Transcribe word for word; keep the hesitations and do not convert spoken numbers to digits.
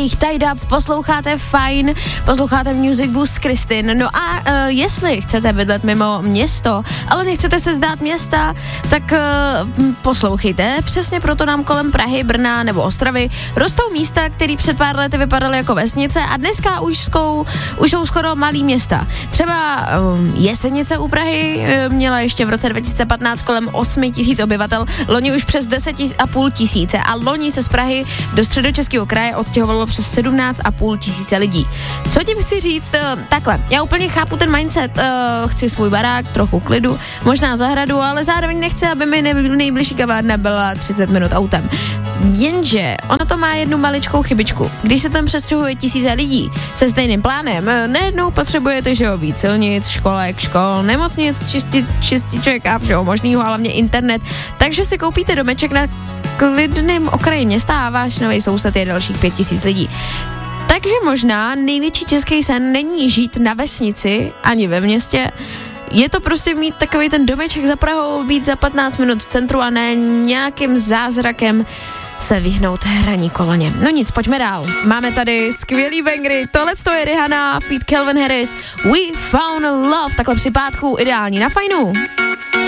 nich Tied Up, posloucháte Fajn, posloucháte Music Boost s Kristin. No a uh, jestli chcete bydlet mimo město, ale nechcete se zdát města, tak uh, poslouchejte. Přesně proto nám kolem Prahy, Brna nebo Ostravy rostou místa, které před pár lety vypadaly jako vesnice a dneska už, skou, už jsou skoro malý města. Třeba um, Jesenice u Prahy um, měla ještě v roce dva tisíce patnáct kolem osm tisíc obyvatel, loni už přes deset a půl tisíce a loni se z Prahy do Středočeského kraje odstěhovalo přes sedmnáct a půl tisíce lidí. Co tím chci říct? Uh, takhle, já úplně chápu ten mindset, uh, chci svůj barák, trochu klidu, možná zahradu, ale zároveň nechci, aby mi nejbližší kavárna byla třicet minut autem. Jenže ono to má jednu maličkou chybičku. Když se tam přestěhuje tisíce lidí se stejným plánem, nejednou potřebujete, že jo, víc silnic, školek, škol, nemocnic, čisti, čističek a všeho možného, hlavně internet. Takže si koupíte domeček na klidném okraji města a váš nový soused je dalších pět tisíc lidí. Takže možná největší český sen není žít na vesnici ani ve městě. Je to prostě mít takový ten domeček za Prahou, být za patnáct minut v centru a ne nějakým zázrakem se vyhnout hraní koloně. No nic, pojďme dál. Máme tady skvělý bangry. Tohle je Rihanna, feat Calvin Harris. We found a love. Takhle při pátku ideální na Fajnu.